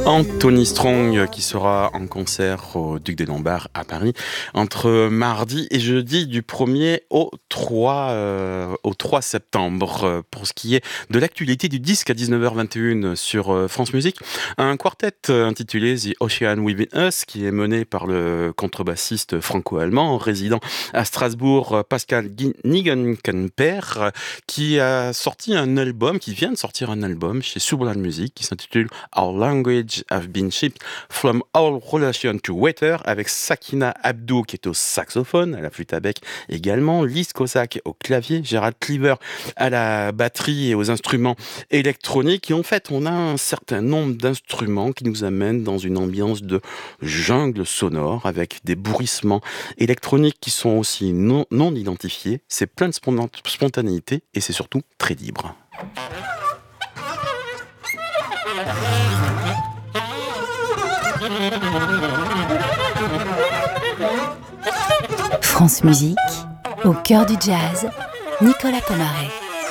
Anthony Strong qui sera en concert au Duc des Lombards à Paris entre mardi et jeudi du 1er au 3 septembre. Pour ce qui est de l'actualité du disque à 19h21 sur France Musique, un quartet intitulé The Ocean Within Us qui est mené par le contrebassiste franco-allemand résident à Strasbourg, Pascal Nigenkemper, qui vient de sortir un album chez Sublime Music qui s'intitule Our Language have been shipped from our relation to water, avec Sakina Abdou qui est au saxophone, à la flûte à bec également, Lise Cossack au clavier, Gérald Cleaver à la batterie et aux instruments électroniques. Et en fait, on a un certain nombre d'instruments qui nous amènent dans une ambiance de jungle sonore avec des bruissements électroniques qui sont aussi non identifiés. C'est plein de spontanéité et c'est surtout très libre. France Musique, au cœur du jazz, Nicolas Pomaret.